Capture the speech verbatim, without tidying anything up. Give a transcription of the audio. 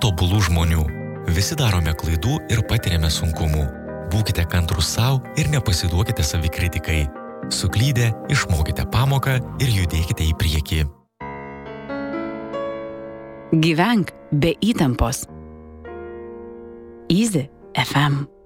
tobulų žmonių. Visi darome klaidų ir patiriame sunkumų. Būkite kantrūs savo ir nepasiduokite savikritikai. Suklydę, išmokite pamoką ir judėkite į priekį. Gyvenk be įtampos. Easy F M.